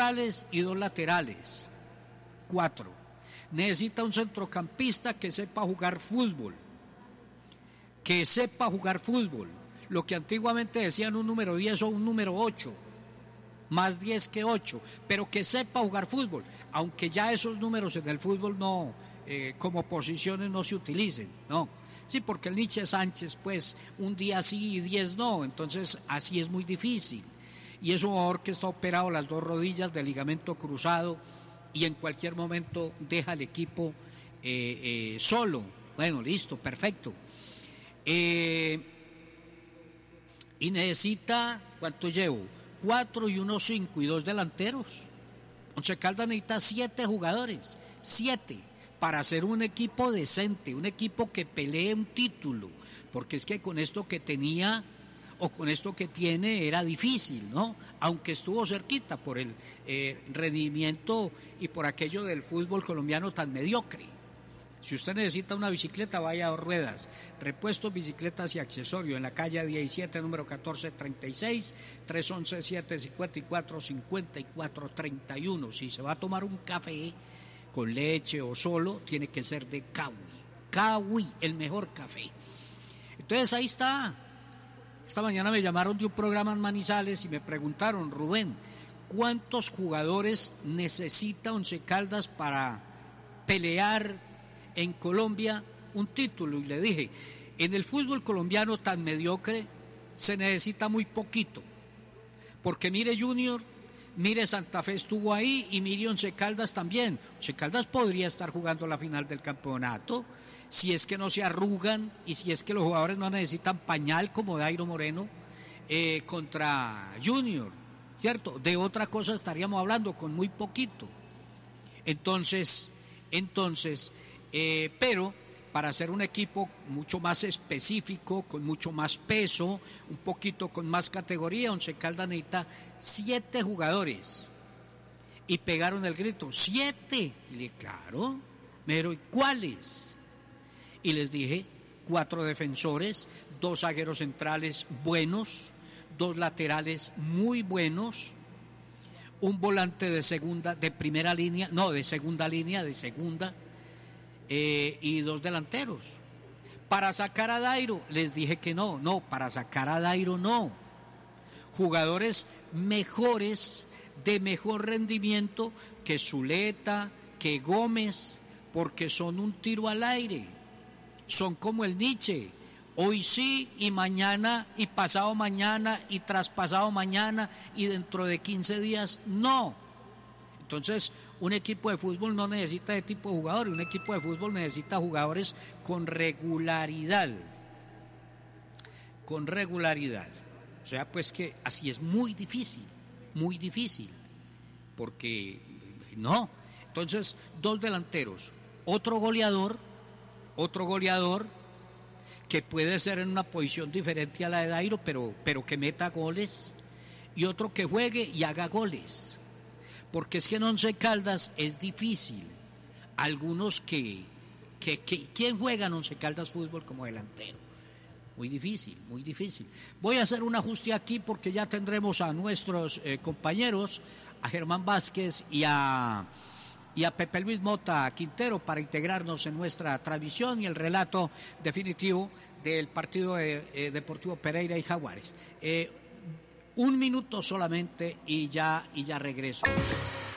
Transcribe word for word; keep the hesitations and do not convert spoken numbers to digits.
centrales y dos laterales. Cuatro. Necesita un centrocampista que sepa jugar fútbol. Que sepa jugar fútbol. Lo que antiguamente decían un número diez o un número ocho. Más diez que ocho. Pero que sepa jugar fútbol. Aunque ya esos números en el fútbol no, eh, como posiciones no se utilicen. No. Sí, porque el Nietzsche Sánchez, pues, un día sí y diez no. Entonces, así es muy difícil. Y es un jugador que está operado las dos rodillas de ligamento cruzado y en cualquier momento deja el equipo eh, eh, solo. Bueno, listo, perfecto. Eh, y necesita, ¿cuánto llevo? Cuatro y uno cinco y dos delanteros. Once Caldas necesita siete jugadores, siete, para hacer un equipo decente, un equipo que pelee un título, porque es que con esto que tenía o con esto que tiene era difícil, ¿no? Aunque estuvo cerquita por el eh, rendimiento y por aquello del fútbol colombiano tan mediocre. Si usted necesita una bicicleta, vaya a Dos Ruedas, repuestos, bicicletas y accesorios, en la calle diecisiete, número catorce treinta y seis, tres once, siete cincuenta y cuatro, cincuenta y cuatro treinta y uno. Si se va a tomar un café con leche o solo, tiene que ser de Cawi. Cawi, el mejor café. Entonces ahí está. Esta mañana me llamaron de un programa en Manizales y me preguntaron, Rubén, ¿cuántos jugadores necesita Once Caldas para pelear en Colombia un título? Y le dije, en el fútbol colombiano tan mediocre se necesita muy poquito, porque mire Junior, mire Santa Fe estuvo ahí y mire Once Caldas también. Once Caldas podría estar jugando la final del campeonato si es que no se arrugan y si es que los jugadores no necesitan pañal como Dairo Moreno eh, contra Junior, ¿cierto? De otra cosa estaríamos hablando, con muy poquito. Entonces, entonces, eh, pero para hacer un equipo mucho más específico, con mucho más peso, un poquito con más categoría, Once Caldas necesita siete jugadores. Y pegaron el grito, ¡siete! Y le dije, claro, pero ¿cuáles? Y les dije, cuatro defensores, dos zagueros centrales buenos, dos laterales muy buenos, un volante de segunda, de primera línea, no, de segunda línea, de segunda, eh, y dos delanteros. Para sacar a Dairo, les dije que no, no, para sacar a Dairo no. Jugadores mejores, de mejor rendimiento que Zuleta, que Gómez, porque son un tiro al aire. Son como el Nietzsche, hoy sí y mañana y pasado mañana y traspasado mañana y dentro de quince días no. Entonces un equipo de fútbol no necesita de tipo de jugadores, un equipo de fútbol necesita jugadores con regularidad, con regularidad. O sea, pues que así es muy difícil, muy difícil, porque no. Entonces dos delanteros, otro goleador, otro goleador que puede ser en una posición diferente a la de Dairo, pero, pero que meta goles, y otro que juegue y haga goles, porque es que en Once Caldas es difícil. Algunos que, que, que ¿quién juega en Once Caldas fútbol como delantero? Muy difícil, muy difícil. Voy a hacer un ajuste aquí porque ya tendremos a nuestros eh, compañeros, a Germán Vázquez y a... y a Pepe Luis Mota Quintero para integrarnos en nuestra transmisión y el relato definitivo del partido de, eh, Deportivo Pereira y Jaguares. Eh, un minuto solamente y ya, y ya regreso.